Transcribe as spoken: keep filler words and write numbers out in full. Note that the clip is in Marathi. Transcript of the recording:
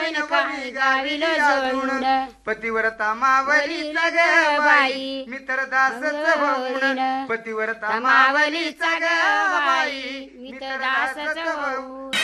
होईन काय गाविल जोडून पतिव्रता मावलीचा ग बाई मित्र दासच होऊन पतिव्रता मावलीचा ग बाई मित्र दासच होऊन